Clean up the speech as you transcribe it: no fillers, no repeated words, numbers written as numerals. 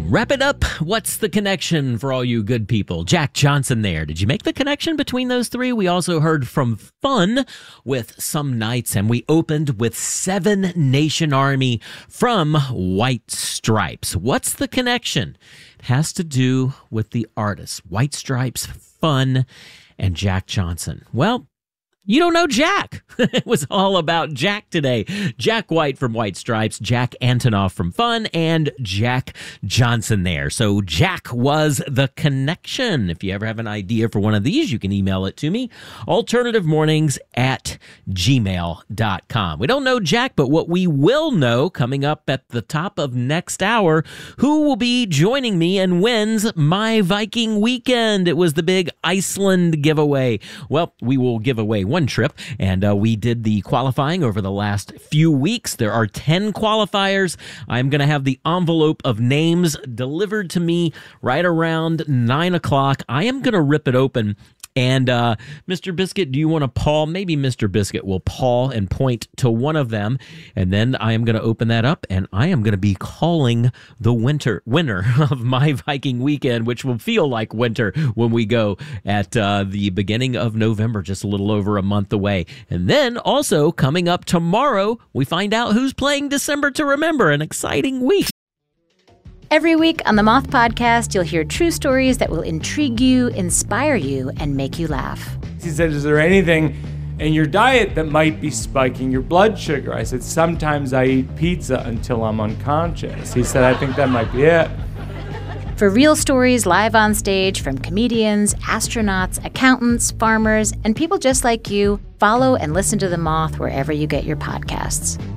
Wrap it up. What's the connection for all you good people? Jack Johnson there. Did you make the connection between those three? We also heard from Fun with Some Nights, and we opened with Seven Nation Army from White Stripes. What's the connection? It has to do with the artists, White Stripes, Fun, and Jack Johnson. Well, you don't know Jack. It was all about Jack today. Jack White from White Stripes, Jack Antonoff from Fun, and Jack Johnson there. So Jack was the connection. If you ever have an idea for one of these, you can email it to me, alternativemornings@gmail.com. We don't know Jack, but what we will know coming up at the top of next hour, who will be joining me and wins my Viking weekend. It was the big Iceland giveaway. Well, we will give away one trip, and we did the qualifying over the last few weeks. There are 10 qualifiers. I'm going to have the envelope of names delivered to me right around 9 o'clock. I am going to rip it open. And Mr. Biscuit, do you want to Paul? Maybe Mr. Biscuit will Paul and point to one of them. And then I am going to open that up, and I am going to be calling the winner of my Viking weekend, which will feel like winter when we go at the beginning of November, just a little over a month away. And then also coming up tomorrow, we find out who's playing December to Remember, an exciting week. Every week on the Moth Podcast, you'll hear true stories that will intrigue you, inspire you, and make you laugh. He said, is there anything in your diet that might be spiking your blood sugar? I said, sometimes I eat pizza until I'm unconscious. He said, I think that might be it. For real stories live on stage from comedians, astronauts, accountants, farmers, and people just like you, follow and listen to The Moth wherever you get your podcasts.